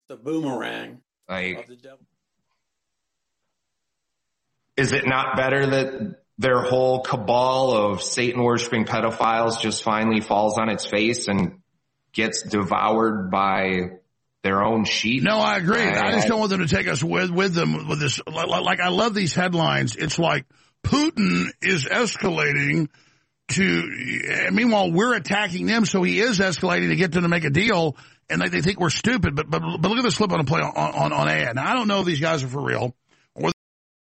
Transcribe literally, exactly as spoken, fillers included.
The boomerang like, of the devil. Is it not better that their whole cabal of Satan-worshiping pedophiles just finally falls on its face and gets devoured by their own sheep? No, I agree. I, I just don't want them to take us with, with them with this. Like, like, I love these headlines. It's like Putin is escalating to, meanwhile, we're attacking them, so he is escalating to get them to make a deal, and they, they think we're stupid. But, but but look at this clip on a play on, on, on ad. Now, I don't know if these guys are for real.